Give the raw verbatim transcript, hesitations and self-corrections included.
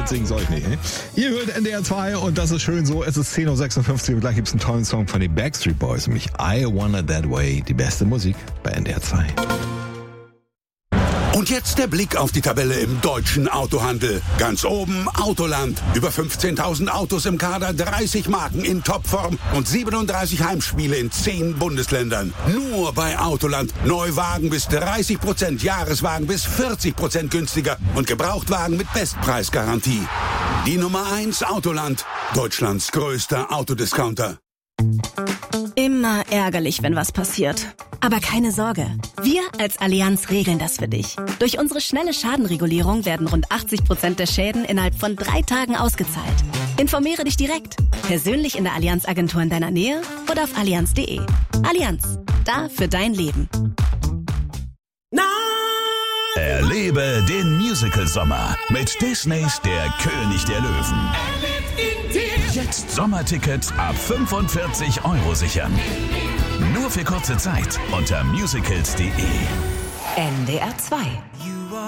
mitsingen soll ich nicht. Ne? Ihr hört N D R zwei und das ist schön so. Es ist zehn Uhr sechsundfünfzig und gleich gibt es einen tollen Song von den Backstreet Boys, nämlich I Want It That Way. Die beste Musik bei N D R zwei. Und jetzt der Blick auf die Tabelle im deutschen Autohandel. Ganz oben Autoland. Über fünfzehntausend Autos im Kader, dreißig Marken in Topform und siebenunddreißig Heimspiele in zehn Bundesländern. Nur bei Autoland. Neuwagen bis dreißig Prozent, Jahreswagen bis vierzig Prozent günstiger und Gebrauchtwagen mit Bestpreisgarantie. Die Nummer eins Autoland. Deutschlands größter Autodiscounter. Immer ärgerlich, wenn was passiert. Aber keine Sorge. Wir als Allianz regeln das für dich. Durch unsere schnelle Schadenregulierung werden rund achtzig Prozent der Schäden innerhalb von drei Tagen ausgezahlt. Informiere dich direkt. Persönlich in der Allianz-Agentur in deiner Nähe oder auf allianz punkt de. Allianz. Da für dein Leben. Erlebe den Musical-Sommer mit Disneys Der König der Löwen. Jetzt Sommertickets ab fünfundvierzig Euro sichern. Nur für kurze Zeit unter musicals punkt de. N D R zwei.